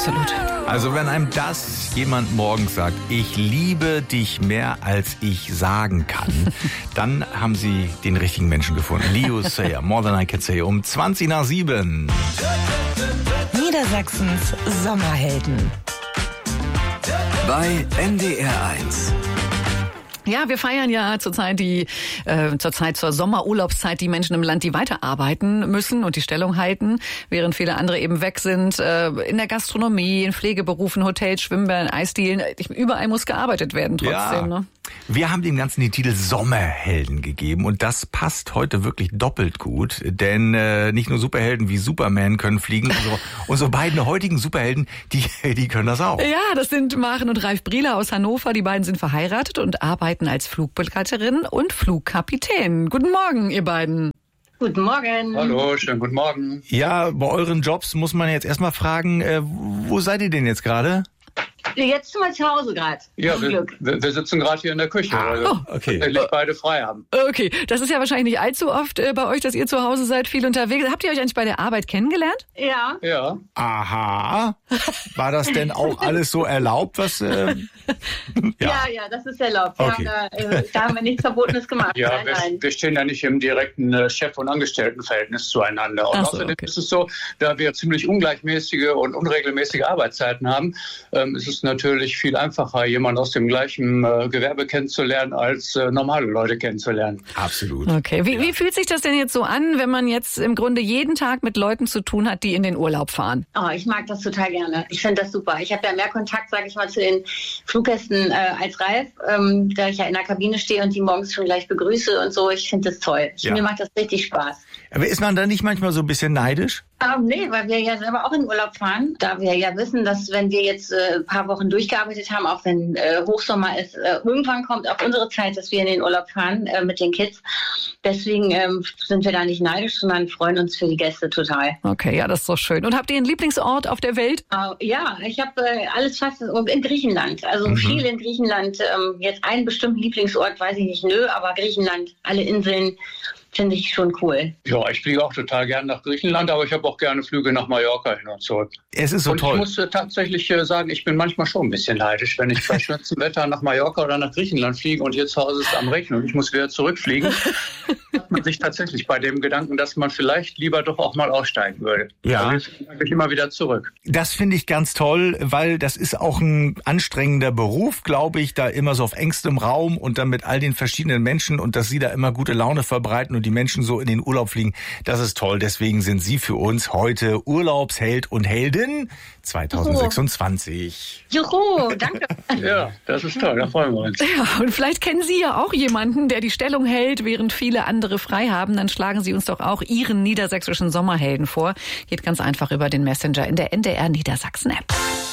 Absolut. Also wenn einem das jemand morgens sagt, ich liebe dich mehr als ich sagen kann, dann haben Sie den richtigen Menschen gefunden. Leo Sayer, More Than I Can Say, um 7:20. Niedersachsens Sommerhelden. Bei NDR 1. Ja, wir feiern ja zurzeit zur Sommerurlaubszeit die Menschen im Land, die weiterarbeiten müssen und die Stellung halten, während viele andere eben weg sind. In der Gastronomie, in Pflegeberufen, Hotels, Schwimmbädern, Eisdielen. Überall muss gearbeitet werden trotzdem. Ja. Ne? Wir haben dem Ganzen den Titel Sommerhelden gegeben und das passt heute wirklich doppelt gut, denn nicht nur Superhelden wie Superman können fliegen, unsere beiden heutigen Superhelden, die können das auch. Ja, das sind Maren und Ralf Brieler aus Hannover. Die beiden sind verheiratet und arbeiten als Flugbegleiterin und Flugkapitän. Guten Morgen, ihr beiden. Guten Morgen. Hallo, schönen guten Morgen. Ja, bei euren Jobs muss man jetzt erstmal fragen, wo seid ihr denn jetzt gerade? Jetzt sind wir zu Hause gerade. Ja, wir sitzen gerade hier in der Küche, weil wir tatsächlich beide frei haben. Okay, das ist ja wahrscheinlich nicht allzu oft bei euch, dass ihr zu Hause seid, viel unterwegs. Habt ihr euch eigentlich bei der Arbeit kennengelernt? Ja. Ja. Aha. War das denn auch alles so erlaubt, was... Ja, das ist erlaubt. Okay. Da haben wir nichts Verbotenes gemacht. Ja, Nein. wir stehen ja nicht im direkten Chef- und Angestelltenverhältnis zueinander. Und außerdem ist es so, da wir ziemlich ungleichmäßige und unregelmäßige Arbeitszeiten haben, ist es natürlich viel einfacher, jemanden aus dem gleichen Gewerbe kennenzulernen, als normale Leute kennenzulernen. Absolut. Okay, wie fühlt sich das denn jetzt so an, wenn man jetzt im Grunde jeden Tag mit Leuten zu tun hat, die in den Urlaub fahren? Oh, ich mag das total gerne. Ich finde das super. Ich habe ja mehr Kontakt, sage ich mal, zu den Fluggästen als Ralf, da ich ja in der Kabine stehe und die morgens schon gleich begrüße und so. Ich finde das toll. Mir macht das richtig Spaß. Aber ist man da nicht manchmal so ein bisschen neidisch? Nee, weil wir ja selber auch in Urlaub fahren. Da wir ja wissen, dass wenn wir jetzt ein paar Wochen durchgearbeitet haben, auch wenn Hochsommer ist, irgendwann kommt auch unsere Zeit, dass wir in den Urlaub fahren mit den Kids. Deswegen sind wir da nicht neidisch, sondern freuen uns für die Gäste total. Okay, ja, das ist doch schön. Und habt ihr einen Lieblingsort auf der Welt? Ja, ich habe alles fast in Griechenland. Also viel in Griechenland. Jetzt einen bestimmten Lieblingsort, weiß ich nicht, aber Griechenland, alle Inseln. Finde ich schon cool. Ja, ich fliege auch total gern nach Griechenland, aber ich habe auch gerne Flüge nach Mallorca hin und zurück. Es ist so toll. Ich muss tatsächlich sagen, ich bin manchmal schon ein bisschen neidisch, wenn ich bei schönstem Wetter nach Mallorca oder nach Griechenland fliege und hier zu Hause ist am Rechnen und ich muss wieder zurückfliegen. Hat man sich tatsächlich bei dem Gedanken, dass man vielleicht lieber doch auch mal aussteigen würde. Ja. Also ich immer wieder zurück. Das finde ich ganz toll, weil das ist auch ein anstrengender Beruf, glaube ich, da immer so auf engstem Raum und dann mit all den verschiedenen Menschen und dass Sie da immer gute Laune verbreiten und die Menschen so in den Urlaub fliegen, das ist toll. Deswegen sind Sie für uns heute Urlaubsheld und Heldin 2026. Juhu, danke. Ja, das ist toll, da freuen wir uns. Ja, und vielleicht kennen Sie ja auch jemanden, der die Stellung hält, während viele andere frei haben. Dann schlagen Sie uns doch auch Ihren niedersächsischen Sommerhelden vor. Geht ganz einfach über den Messenger in der NDR Niedersachsen App.